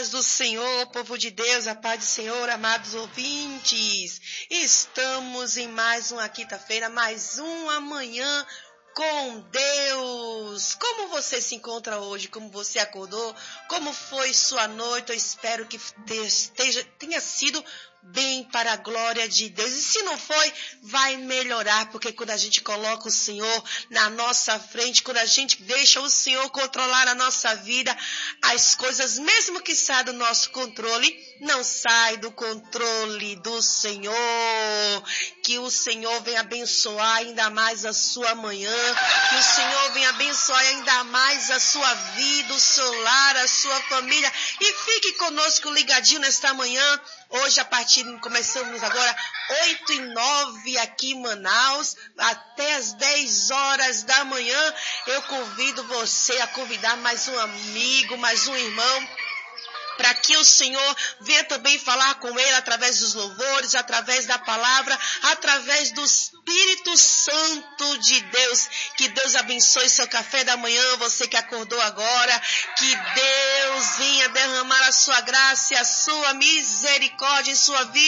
paz do Senhor, povo de Deus, a paz do Senhor, amados ouvintes. Estamos em mais uma quinta-feira, mais uma manhã com Deus. Como você se encontra hoje? Como você acordou? Como foi sua noite? Eu espero que tenha sido bem para a glória de Deus. E se não foi, vai melhorar, porque quando a gente coloca o Senhor na nossa frente, quando a gente deixa o Senhor controlar a nossa vida, as coisas, mesmo que saiam do nosso controle, não sai do controle do Senhor. Que o Senhor venha abençoar ainda mais a sua manhã, que o Senhor venha abençoar ainda mais a sua vida, o seu lar, a sua família. E fique conosco ligadinho nesta manhã. Hoje, começamos agora 8h09 aqui em Manaus, até as 10 horas da manhã. Eu convido você a convidar mais um amigo, mais um irmão, para que o Senhor venha também falar com ele através dos louvores, através da palavra, através do Espírito Santo de Deus. Que Deus abençoe seu café da manhã, você que acordou agora. Que Deus venha derramar a sua graça e a sua misericórdia em sua vida.